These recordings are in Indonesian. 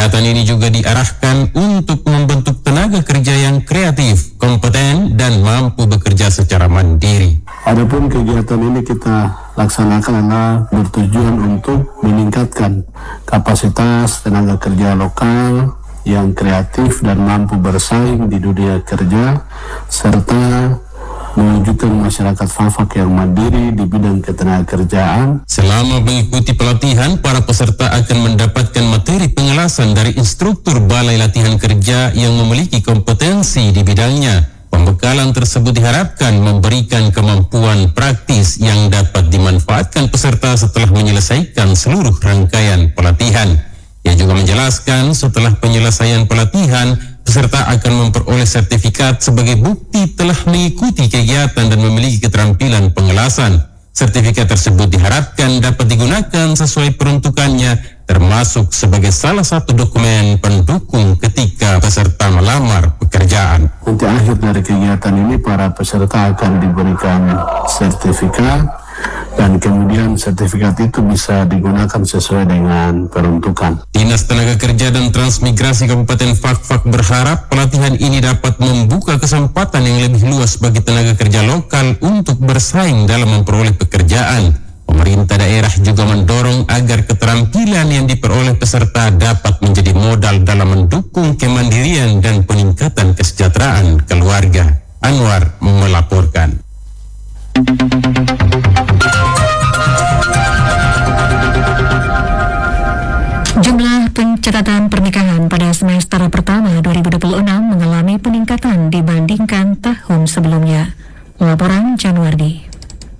Kegiatan ini juga diarahkan untuk membentuk tenaga kerja yang kreatif, kompeten, dan mampu bekerja secara mandiri. Adapun kegiatan ini kita laksanakan adalah bertujuan untuk meningkatkan kapasitas tenaga kerja lokal yang kreatif dan mampu bersaing di dunia kerja, serta mewujudkan masyarakat Fak-Fak yang mandiri di bidang ketenagakerjaan. Selama mengikuti pelatihan, para peserta akan mendapatkan materi pengelasan dari instruktur Balai Latihan Kerja yang memiliki kompetensi di bidangnya. Pembekalan tersebut diharapkan memberikan kemampuan praktis yang dapat dimanfaatkan peserta setelah menyelesaikan seluruh rangkaian pelatihan. Ia juga menjelaskan setelah penyelesaian pelatihan, peserta akan memperoleh sertifikat sebagai bukti telah mengikuti kegiatan dan memiliki keterampilan pengelasan. Sertifikat tersebut diharapkan dapat digunakan sesuai peruntukannya, termasuk sebagai salah satu dokumen pendukung ketika peserta melamar pekerjaan. Nanti akhir dari kegiatan ini para peserta akan diberikan sertifikat, dan kemudian sertifikat itu bisa digunakan sesuai dengan peruntukan. Dinas Tenaga Kerja dan Transmigrasi Kabupaten Fak-Fak berharap pelatihan ini dapat membuka kesempatan yang lebih luas bagi tenaga kerja lokal untuk bersaing dalam memperoleh pekerjaan. Pemerintah daerah juga mendorong agar keterampilan yang diperoleh peserta dapat menjadi modal dalam mendukung kemandirian dan peningkatan kesejahteraan keluarga. Anwar melaporkan. Jumlah pencatatan pernikahan pada semester pertama 2026 mengalami peningkatan dibandingkan tahun sebelumnya. Laporan Januardi.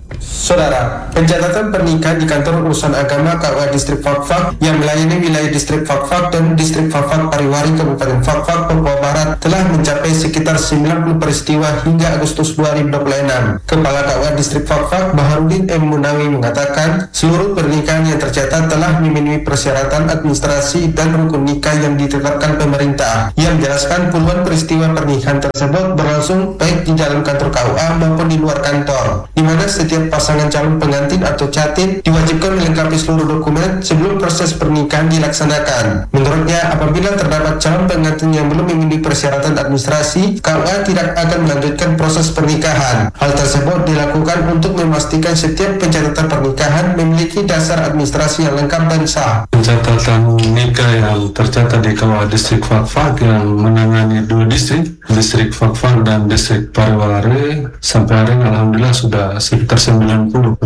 Saudara, pencatatan pernikahan di Kantor Urusan Agama KUA Distrik Fak-Fak yang melayani wilayah Distrik Fak-Fak dan Distrik Fak-Fak Pariwari Kabupaten Fak-Fak, Papua Barat telah mencapai sekitar 90 peristiwa hingga Agustus 2026. Kepala KUA Distrik Fak-Fak Baharudin M. Munawi mengatakan seluruh pernikahan yang tercatat telah memenuhi persyaratan administrasi dan rukun nikah yang ditetapkan pemerintah. Ia menjelaskan puluhan peristiwa pernikahan tersebut berlangsung baik di dalam kantor KUA maupun di luar kantor, di mana setiap pasangan calon pengantin atau catin diwajibkan melengkapi seluruh dokumen sebelum proses pernikahan dilaksanakan. Menurutnya, apabila terdapat calon pengantin yang belum memenuhi persyaratan administrasi, KUA tidak akan melanjutkan proses pernikahan. Hal tersebut dilakukan untuk memastikan setiap pencatatan pernikahan memiliki dasar administrasi yang lengkap dan sah. Pencatatan nikah yang tercatat di KUA Distrik Fak-Fak yang menangani dua distrik, Distrik Fak-Fak dan Distrik Pariwari, sampai hari ini alhamdulillah sudah sekitar 90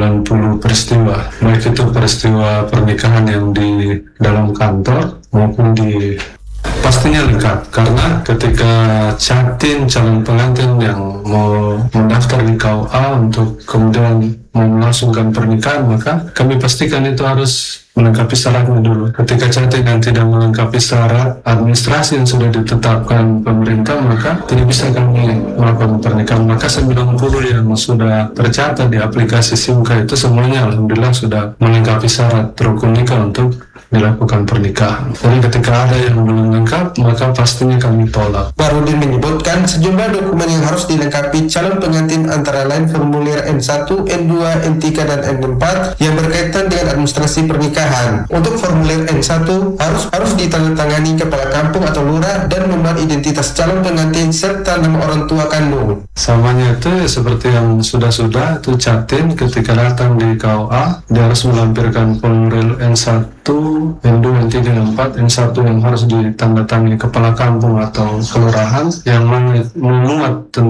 peristiwa, baik itu peristiwa pernikahan yang di dalam kantor maupun di pastinya lengkap, karena ketika catin calon pengantin yang mau mendaftar di KUA untuk kemudian melangsungkan pernikahan, maka kami pastikan itu harus melengkapi syaratnya dulu. Ketika catin yang tidak melengkapi syarat administrasi yang sudah ditetapkan pemerintah, maka tidak bisa kami melakukan pernikahan. Maka 90 yang sudah tercatat di aplikasi SIMKA itu semuanya alhamdulillah sudah melengkapi syarat rukun nikah untuk dilakukan pernikahan. Jadi ketika ada yang belum lengkap, maka pastinya kami tolak. Barudin menyebutkan sejumlah dokumen yang harus dilengkapi calon pengantin antara lain formulir N1, N2, N3, dan N4 yang berkaitan dengan administrasi pernikahan. Untuk formulir N1 harus ditandatangani kepala kampung atau lurah dan nomor identitas calon pengantin serta nama orang tua kandung. Samanya itu seperti yang sudah-sudah itu catin ketika datang di KUA, dia harus melampirkan formulir N1, N2, N3, N4, N1 yang harus ditandatangani kepala kampung atau kelurahan yang memuat tentang